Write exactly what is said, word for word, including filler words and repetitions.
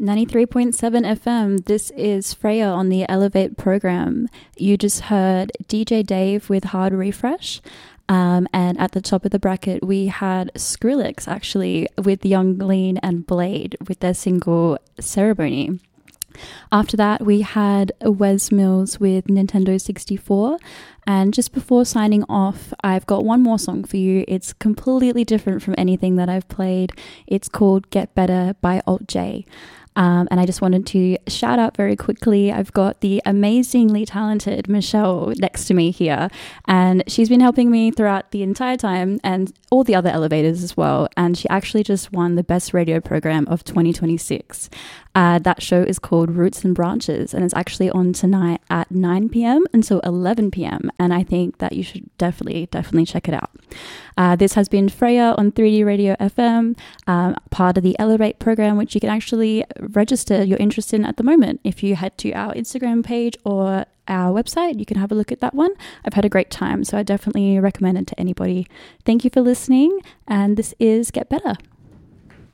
ninety-three point seven F M. This is Freya on the Elevate program. You just heard D J Dave with Hard Refresh. Um, and at the top of the bracket, we had Skrillex actually with Young Lean and Blade with their single Ceremony. After that, we had Wes Mills with Nintendo sixty-four. And just before signing off, I've got one more song for you. It's completely different from anything that I've played. It's called Get Better by Alt J. Um, and I just wanted to shout out very quickly, I've got the amazingly talented Michelle next to me here, and she's been helping me throughout the entire time, and all the other elevators as well, and she actually just won the best radio program of twenty twenty-six. Uh, that show is called Roots and Branches, and it's actually on tonight at nine p.m. until eleven p.m, and I think that you should definitely, definitely check it out. Uh, this has been Freya on three D Radio F M, um, part of the Elevate program, which you can actually register your interest in at the moment. If you head to our Instagram page or our website, you can have a look at that one. I've had a great time, so I definitely recommend it to anybody. Thank you for listening, and this is Get Better.